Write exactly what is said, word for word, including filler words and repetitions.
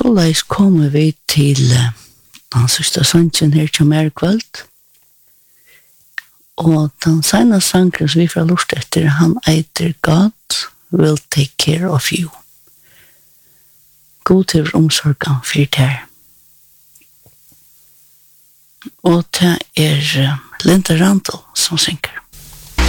så leis kommer vi til uh, den siste sangen her til mer kveld. Og den senere sangen som vi får lurt etter, han eiter God will take care of you. God til omsorgen for det. Og det er uh, Linda Randall som synger.